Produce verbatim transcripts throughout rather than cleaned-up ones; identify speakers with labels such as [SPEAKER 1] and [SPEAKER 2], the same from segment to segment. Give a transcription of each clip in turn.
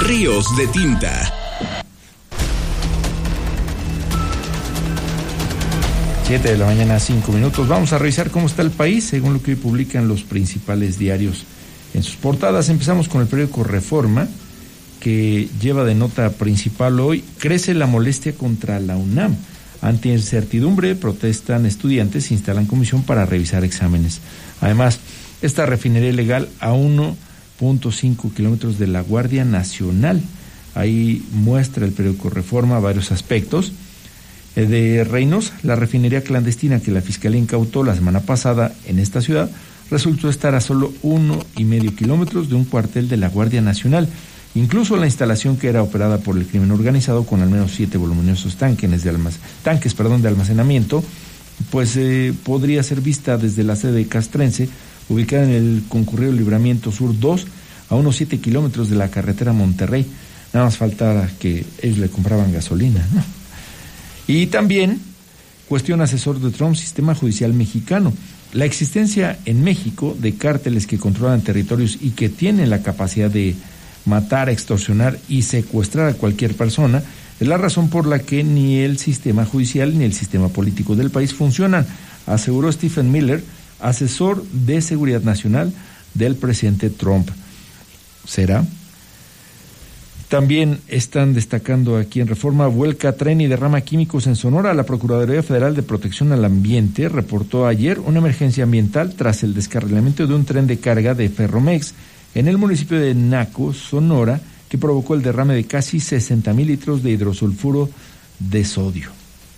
[SPEAKER 1] Ríos de Tinta.
[SPEAKER 2] Siete de la mañana, cinco minutos. Vamos a revisar cómo está el país, según lo que hoy publican los principales diarios en sus portadas. Empezamos con el periódico Reforma, que lleva de nota principal hoy: crece la molestia contra la UNAM. Ante incertidumbre, protestan estudiantes e instalan comisión para revisar exámenes. Además, esta refinería ilegal a uno punto cinco kilómetros de la Guardia Nacional. Ahí muestra el periódico Reforma varios aspectos. De Reynosa, la refinería clandestina que la Fiscalía incautó la semana pasada en esta ciudad, resultó estar a solo uno y medio kilómetros de un cuartel de la Guardia Nacional. Incluso la instalación, que era operada por el crimen organizado con al menos siete voluminosos tanques de, almac- tanques, perdón, de almacenamiento, pues eh, podría ser vista desde la sede castrense, ubicada en el concurrido Libramiento Sur dos, a unos siete kilómetros de la carretera Monterrey. Nada más faltaba que ellos le compraban gasolina, ¿no? Y también cuestión asesor de Trump, sistema judicial mexicano. La existencia en México de cárteles que controlan territorios y que tienen la capacidad de matar, extorsionar y secuestrar a cualquier persona es la razón por la que ni el sistema judicial ni el sistema político del país funcionan, aseguró Stephen Miller, asesor de seguridad nacional del presidente Trump. ¿Será? También están destacando aquí en Reforma: vuelca tren y derrama químicos en Sonora. La Procuraduría Federal de Protección al Ambiente reportó ayer una emergencia ambiental tras el descarrilamiento de un tren de carga de Ferromex en el municipio de Naco, Sonora, que provocó el derrame de casi sesenta mil litros de hidrosulfuro de sodio.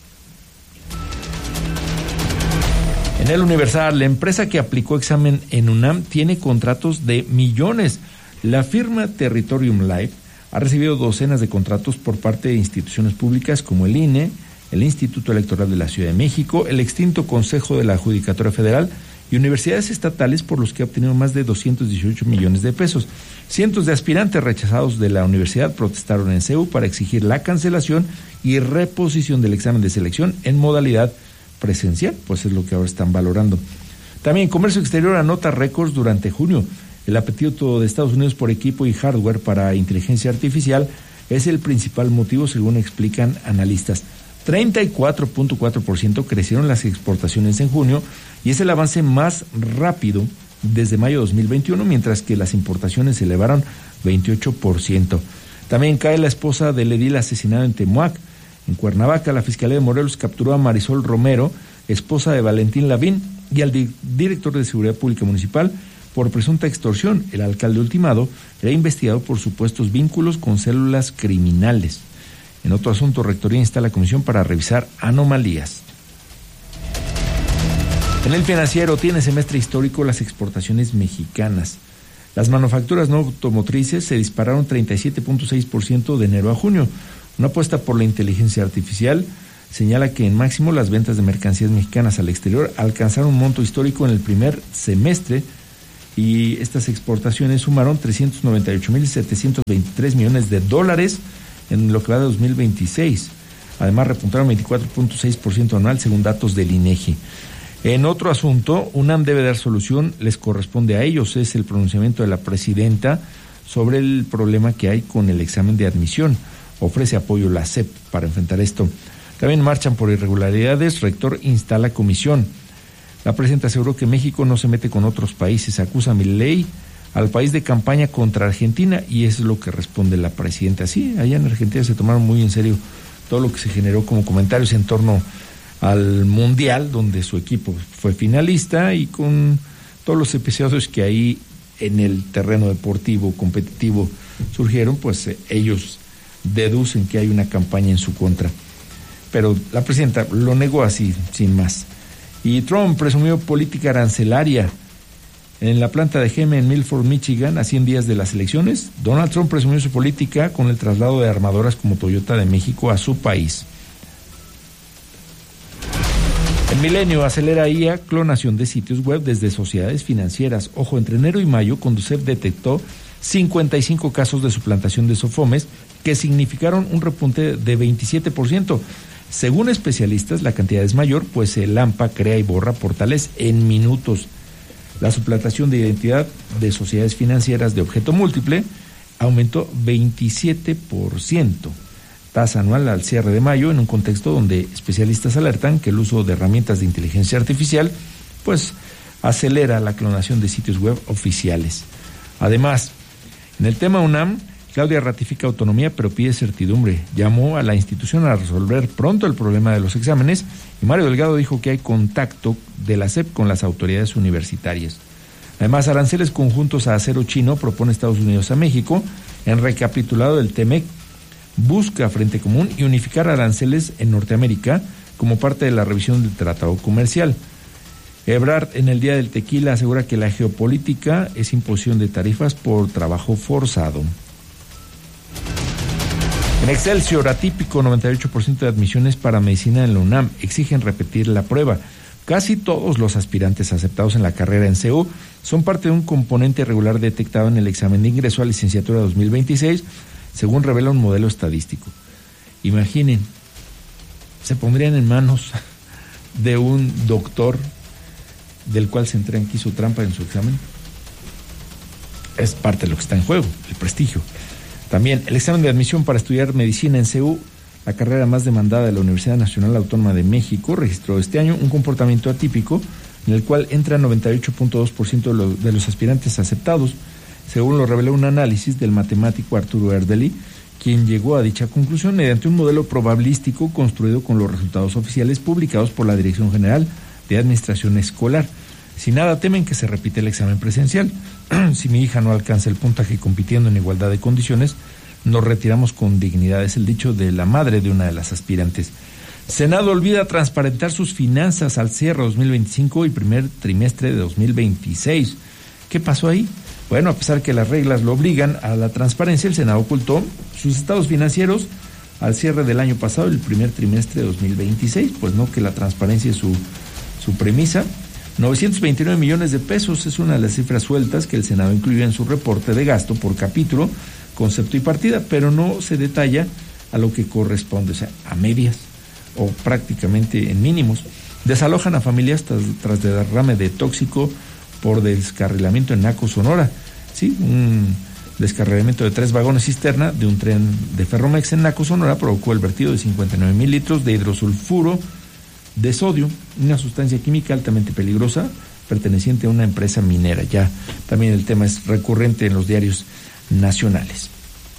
[SPEAKER 2] En el Universal, la empresa que aplicó examen en UNAM tiene contratos de millones. La firma Territorium Life ha recibido docenas de contratos por parte de instituciones públicas como el I N E, el Instituto Electoral de la Ciudad de México, el extinto Consejo de la Judicatura Federal y universidades estatales, por los que ha obtenido más de doscientos dieciocho millones de pesos. Cientos de aspirantes rechazados de la universidad protestaron en C E U para exigir la cancelación y reposición del examen de selección en modalidad presencial, pues es lo que ahora están valorando. También Comercio Exterior anota récords durante junio. El apetito de Estados Unidos por equipo y hardware para inteligencia artificial es el principal motivo, según explican analistas. treinta y cuatro punto cuatro por ciento crecieron las exportaciones en junio y es el avance más rápido desde mayo de dos mil veintiuno, mientras que las importaciones se elevaron veintiocho por ciento. También cae la esposa del edil asesinado en Temuac. En Cuernavaca, la Fiscalía de Morelos capturó a Marisol Romero, esposa de Valentín Lavín, y al di- director de Seguridad Pública Municipal por presunta extorsión. El alcalde ultimado era investigado por supuestos vínculos con células criminales. En otro asunto, Rectoría instala comisión para revisar anomalías. En el Financiero, tiene semestre histórico las exportaciones mexicanas. Las manufacturas no automotrices se dispararon treinta y siete punto seis por ciento de enero a junio. Una apuesta por la inteligencia artificial señala que en máximo las ventas de mercancías mexicanas al exterior alcanzaron un monto histórico en el primer semestre, y estas exportaciones sumaron trescientos noventa y ocho mil setecientos veintitrés millones de dólares en lo que va de dos mil veintiséis. Además, repuntaron veinticuatro punto seis por ciento anual según datos del INEGI. En otro asunto, UNAM debe dar solución, les corresponde a ellos, es el pronunciamiento de la presidenta sobre el problema que hay con el examen de admisión. Ofrece apoyo la S E P para enfrentar esto. También marchan por irregularidades, rector instala comisión. La presidenta aseguró que México no se mete con otros países, acusa a Milei al país de campaña contra Argentina, y eso es lo que responde la presidenta. Sí, allá en Argentina se tomaron muy en serio todo lo que se generó como comentarios en torno al Mundial, donde su equipo fue finalista, y con todos los episodios que ahí en el terreno deportivo competitivo surgieron, pues eh, ellos deducen que hay una campaña en su contra. Pero la presidenta lo negó así, sin más. Y Trump presumió política arancelaria. En la planta de G M en Milford, Michigan, a cien días de las elecciones, Donald Trump presumió su política con el traslado de armadoras como Toyota de México a su país. El Milenio acelera I A clonación de sitios web desde sociedades financieras. Ojo, entre enero y mayo, Conducef detectó cincuenta y cinco casos de suplantación de SOFOMES que significaron un repunte de veintisiete por ciento. Según especialistas, la cantidad es mayor, pues el AMPA crea y borra portales en minutos. La suplantación de identidad de sociedades financieras de objeto múltiple aumentó veintisiete por ciento, tasa anual al cierre de mayo, en un contexto donde especialistas alertan que el uso de herramientas de inteligencia artificial pues acelera la clonación de sitios web oficiales. Además, en el tema UNAM, Claudia ratifica autonomía pero pide certidumbre. Llamó a la institución a resolver pronto el problema de los exámenes y Mario Delgado dijo que hay contacto de la S E P con las autoridades universitarias. Además, aranceles conjuntos a acero chino propone Estados Unidos a México. En recapitulado del T M E C, busca frente común y unificar aranceles en Norteamérica como parte de la revisión del tratado comercial. Ebrard, en el Día del Tequila, asegura que la geopolítica es imposición de tarifas por trabajo forzado. En Excelsior, atípico, noventa y ocho por ciento de admisiones para medicina en la UNAM. Exigen repetir la prueba. Casi todos los aspirantes aceptados en la carrera en C E U son parte de un componente irregular detectado en el examen de ingreso a licenciatura dos mil veintiséis, según revela un modelo estadístico. Imaginen, se pondrían en manos de un doctor del cual se entregan que hizo trampa en su examen. Es parte de lo que está en juego, el prestigio. También el examen de admisión para estudiar medicina en C E U, la carrera más demandada de la Universidad Nacional Autónoma de México, registró este año un comportamiento atípico en el cual entra noventa y ocho punto dos por ciento de, lo, de los aspirantes aceptados, según lo reveló un análisis del matemático Arturo Erdely, quien llegó a dicha conclusión mediante un modelo probabilístico construido con los resultados oficiales publicados por la Dirección General de Administración Escolar. Si nada, temen que se repite el examen presencial. Si mi hija no alcanza el puntaje compitiendo en igualdad de condiciones, nos retiramos con dignidad, es el dicho de la madre de una de las aspirantes. Senado olvida transparentar sus finanzas al cierre dos mil veinticinco y primer trimestre de dos mil veintiséis. ¿Qué pasó ahí? Bueno, a pesar que las reglas lo obligan a la transparencia, el Senado ocultó sus estados financieros al cierre del año pasado, el primer trimestre de dos mil veintiséis, pues no que la transparencia es su, su premisa. novecientos veintinueve millones de pesos es una de las cifras sueltas que el Senado incluyó en su reporte de gasto por capítulo, concepto y partida, pero no se detalla a lo que corresponde, o sea, a medias o prácticamente en mínimos. Desalojan a familias tras, tras derrame de tóxico por descarrilamiento en Naco, Sonora. Sí, un descarrilamiento de tres vagones cisterna de un tren de Ferromex en Naco, Sonora, provocó el vertido de cincuenta y nueve mil litros de hidrosulfuro de sodio, una sustancia química altamente peligrosa perteneciente a una empresa minera. Ya también el tema es recurrente en los diarios nacionales.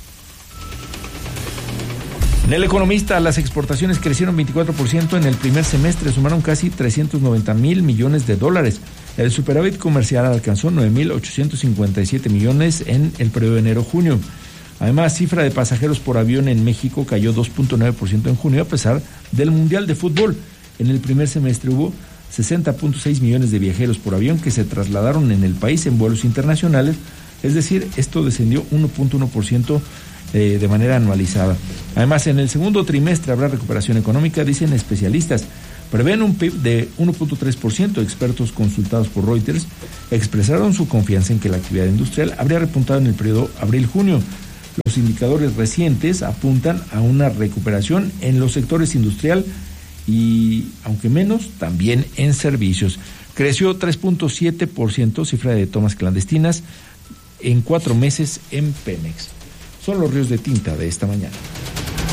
[SPEAKER 2] En El Economista, las exportaciones crecieron veinticuatro por ciento en el primer semestre, sumaron casi trescientos noventa mil millones de dólares. El superávit comercial alcanzó nueve mil ochocientos cincuenta y siete millones en el periodo de enero-junio. Además, cifra de pasajeros por avión en México cayó dos punto nueve por ciento en junio a pesar del Mundial de Fútbol. En el primer semestre hubo sesenta punto seis millones de viajeros por avión que se trasladaron en el país en vuelos internacionales, es decir, esto descendió uno punto uno por ciento eh, de manera anualizada. Además, en el segundo trimestre habrá recuperación económica, dicen especialistas. Prevén un P I B de uno punto tres por ciento. Expertos consultados por Reuters expresaron su confianza en que la actividad industrial habría repuntado en el periodo abril-junio. Los indicadores recientes apuntan a una recuperación en los sectores industrial y, aunque menos, también en servicios. Creció tres punto siete por ciento, cifra de tomas clandestinas, en cuatro meses en Pemex. Son los ríos de tinta de esta mañana.